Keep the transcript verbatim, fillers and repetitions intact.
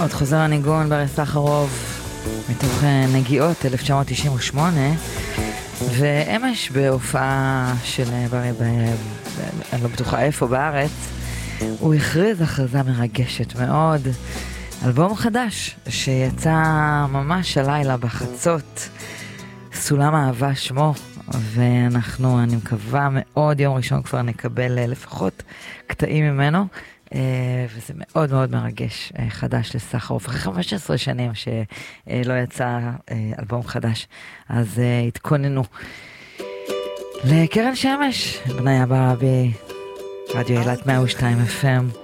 עוד חוזר הניגון ברי סחרוף מתוך נגיעות אלף תשע מאות תשעים ושמונה, ואמש בהופעה של ברי, ב... אני לא בטוחה איפה בארץ, הוא הכריז הכרזה מרגשת מאוד, אלבום חדש שיצא ממש הלילה בחצות, סולם אהבה שמו, ואנחנו, אני מקווה מאוד, יום ראשון כבר נקבל לפחות קטעים ממנו, וזה מאוד מאוד מרגש, חדש לסחרוף, אחרי חמש עשרה שנים שלא יצא אלבום חדש, אז התכוננו. לקרן שמש, בניה ברבי, רדיו אילת מאה ושתיים אף אם.